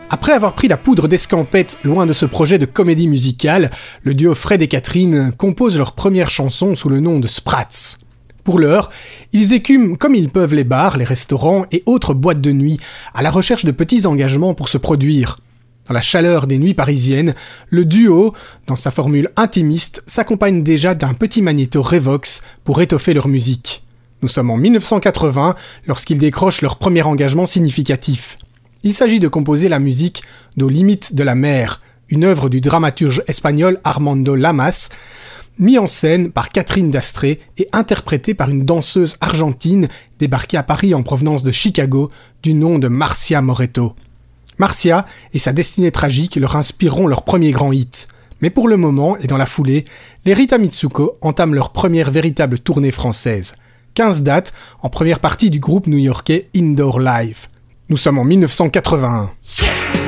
Après avoir pris la poudre d'escampette loin de ce projet de comédie musicale, le duo Fred et Catherine compose leur première chanson sous le nom de Sprats. Pour l'heure, ils écument comme ils peuvent les bars, les restaurants et autres boîtes de nuit à la recherche de petits engagements pour se produire. Dans la chaleur des nuits parisiennes, le duo, dans sa formule intimiste, s'accompagne déjà d'un petit magnéto Revox pour étoffer leur musique. Nous sommes en 1980 lorsqu'ils décrochent leur premier engagement significatif. Il s'agit de composer la musique d'Aux limites de la mer, une œuvre du dramaturge espagnol Armando Lamas, mis en scène par Catherine Dastrey et interprétée par une danseuse argentine débarquée à Paris en provenance de Chicago du nom de Marcia Moreto. Marcia et sa destinée tragique leur inspireront leur premier grand hit. Mais pour le moment et dans la foulée, les Rita Mitsuko entament leur première véritable tournée française. 15 dates en première partie du groupe new-yorkais Indoor Live. Nous sommes en 1981.